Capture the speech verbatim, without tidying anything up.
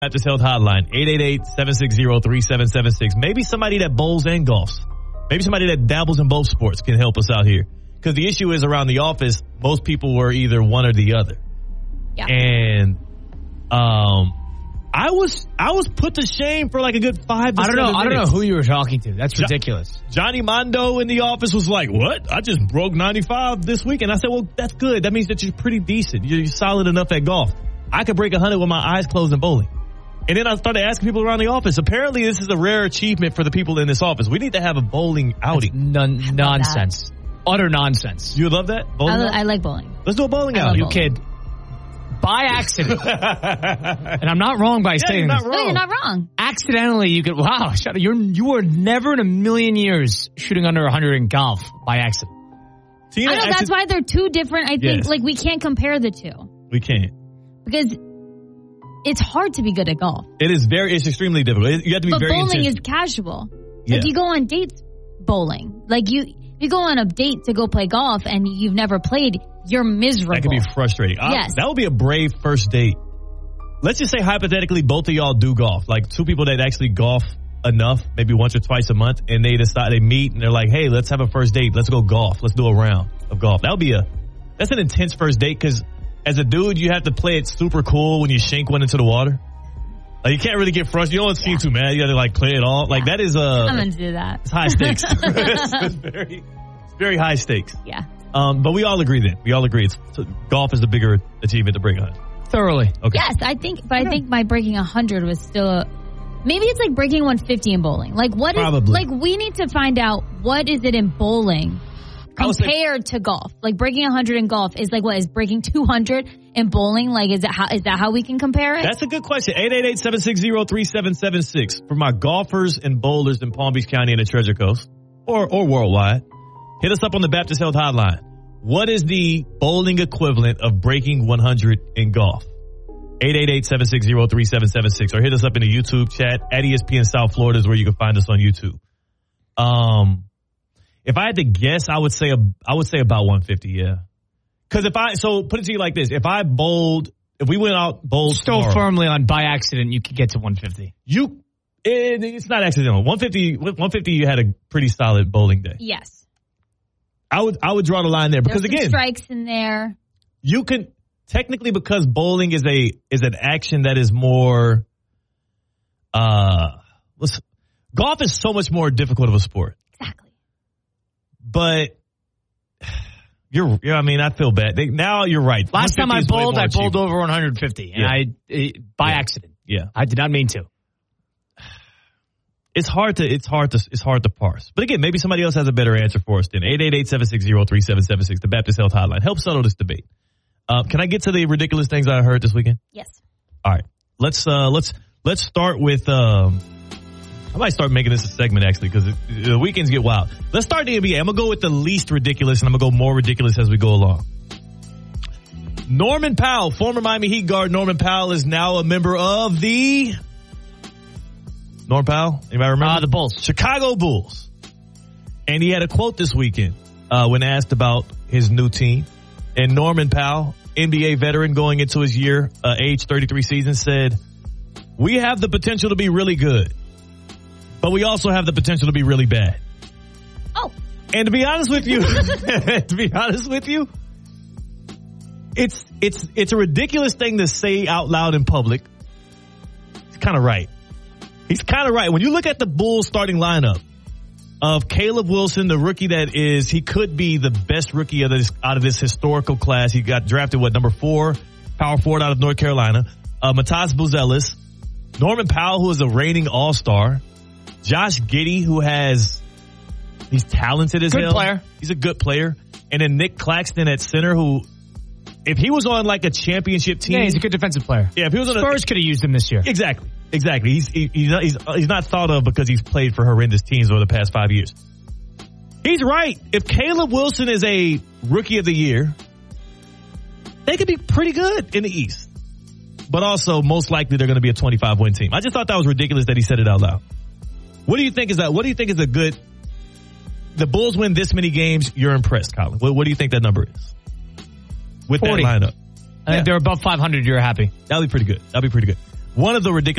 Baptist Health Hotline, eight eight eight, seven six zero, three seven seven six. Maybe somebody that bowls and golfs. Maybe somebody that dabbles in both sports can help us out here. Because the issue is around the office, most people were either one or the other. Yeah. And um, I was I was put to shame for like a good five to I don't seven know. I don't know minutes. who you were talking to. That's Jo- ridiculous. Johnny Mondo in the office was like, what? I just broke ninety-five this week. And I said, well, that's good. That means that you're pretty decent. You're solid enough at golf. I could break one hundred with my eyes closed in bowling. And then I started asking people around the office. Apparently, this is a rare achievement for the people in this office. We need to have a bowling outing. None, nonsense. Utter nonsense. You love that? Bowling I, outing? I like bowling. Let's do a bowling I love outing. You bowling. kid. By accident. And I'm not wrong by Yeah, saying you're not this. wrong. No, you're not wrong. Accidentally, you could, wow, shut up. You're, you were never in a million years shooting under one hundred in golf by accident. Tina I know, that's actu- why they're two different. I think, Yes. like, we can't compare the two. We can't. Because it's hard to be good at golf. It is very, it's extremely difficult. You have to be But very bowling intentional. is casual. Yeah. Like, you go on dates bowling. Like, you, you go on a date to go play golf and you've never played, you're miserable. That could be frustrating. I- Yes. that would be a brave first date. Let's just say hypothetically both of y'all do golf. Like two people that actually golf enough, maybe once or twice a month, and they decide they meet and they're like, hey, let's have a first date. Let's go golf. Let's do a round of golf. That would be a, that's an intense first date because as a dude, you have to play it super cool when you shank one into the water. Like you can't really get frustrated. You don't want to seem too mad. You got to like play it all. Like that is a, I'm going to do that. it's high stakes. it's, it's very, it's very high stakes. Yeah. Um, but we all agree then. We all agree. It's, so golf is the bigger achievement to break on. Thoroughly. Okay. Yes, I think, but I think my breaking one hundred was still a, maybe it's like breaking one fifty in bowling. Like what is, Probably. like we need to find out what is it in bowling I would say- compared to golf. Like breaking one hundred in golf is like what is breaking two hundred in bowling? Like is that how, is that how we can compare it? That's a good question. eight eight eight, seven six zero, three seven seven six. For my golfers and bowlers in Palm Beach County and the Treasure Coast or, or worldwide, hit us up on the Baptist Health Hotline. What is the bowling equivalent of breaking one hundred in golf? eight eight eight, seven six zero, three seven seven six. Or hit us up in the YouTube chat at E S P N South Florida is where you can find us on YouTube. Um, if I had to guess, I would say, a, I would say about one fifty. Yeah. Cause if I, so put it to you like this, if I bowled, if we went out bowled Still tomorrow, firmly on by accident, you could get to one fifty. you, it, it's not accidental. one fifty, one fifty, you had a pretty solid bowling day. Yes. I would, I would draw the line there because There's some again, strikes in there. you can technically because bowling is a, is an action that is more, uh, let's, golf is so much more difficult of a sport, Exactly. but you're, you're I mean, I feel bad. They, now you're right. Last time I one fifty is way bowled, more I bowled achievable. over one fifty. And Yeah. I, it, by Yeah. accident. Yeah. I did not mean to. It's hard to, it's hard to, it's hard to parse. But again, maybe somebody else has a better answer for us than eight eight eight, seven six zero, three seven seven six, the Baptist Health Hotline. Help settle this debate. Uh, can I get to the ridiculous things I heard this weekend? Yes. All right. Let's, uh, let's, let's start with, um, I might start making this a segment actually because the weekends get wild. Let's start the N B A. I'm going to go with the least ridiculous and I'm going to go more ridiculous as we go along. Norman Powell, former Miami Heat guard Norman Powell is now a member of the Norman Powell. Anybody remember? Uh, the Bulls. Chicago Bulls. And he had a quote this weekend uh, when asked about his new team. And Norman Powell, N B A veteran going into his year, uh, age thirty-three season, said, "We have the potential to be really good, but we also have the potential to be really bad." Oh. And to be honest with you, to be honest with you, it's it's it's a ridiculous thing to say out loud in public. He's kind of right. He's kind of right. When you look at the Bulls starting lineup of Caleb Wilson, the rookie that is, he could be the best rookie of this, out of this historical class. He got drafted, what, number four, power forward out of North Carolina. Uh, Matas Buzelis, Norman Powell, who is a reigning all-star. Josh Giddey, who has, he's talented as Good hell. player. He's a good player. And then Nick Claxton at center, who, if he was on like a championship team. Yeah, he's a good defensive player. Yeah, if he was on a, Spurs could have used him this year. Exactly. Exactly. He's, he, he's, not, he's, he's not thought of because he's played for horrendous teams over the past five years. He's right. If Caleb Wilson is a rookie of the year, they could be pretty good in the East. But also, most likely, they're going to be a twenty-five win team. I just thought that was ridiculous that he said it out loud. What do you think is that? What do you think is a good, the Bulls win this many games, you're impressed, Colin. What, what do you think that number is? With forty. that lineup. I think they're above five hundred, you're happy. That'll be pretty good. That'll be pretty good. One of the ridiculous